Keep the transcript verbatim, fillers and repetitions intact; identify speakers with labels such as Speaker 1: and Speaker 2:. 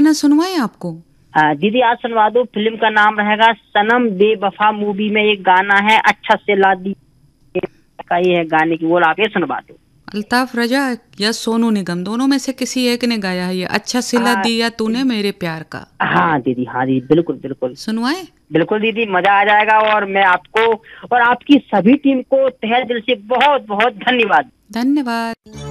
Speaker 1: गाना सुनवाएं आपको?
Speaker 2: आ, दीदी आज सुनवा दो। फिल्म का नाम रहेगा सनम बेवफा। मूवी में एक गाना है अच्छा से ला दी का, ये है गाने की बोल, आप ये सुनवा दो।
Speaker 1: अल्ताफ रजा या सोनू निगम, दोनों में से किसी एक ने गाया है ये, अच्छा सिला
Speaker 2: हाँ
Speaker 1: दिया तूने मेरे प्यार का।
Speaker 2: हाँ दीदी, हाँ दीदी, बिल्कुल बिल्कुल
Speaker 1: सुनवाएं?
Speaker 2: बिल्कुल दीदी, मजा आ जाएगा। और मैं आपको और आपकी सभी टीम को तहे दिल से बहुत बहुत धन्यवाद।
Speaker 1: धन्यवाद।